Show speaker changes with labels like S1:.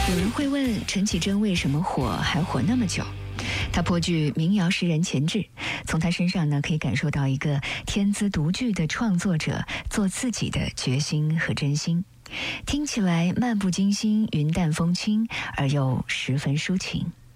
S1: 有人会问陈绮贞为什么火还火那么久？她颇具民谣诗人潜质，从她身上呢可以感受到一个天资独具的创作者做自己的决心和真心，听起来漫不经心、云淡风轻，而又十分抒情。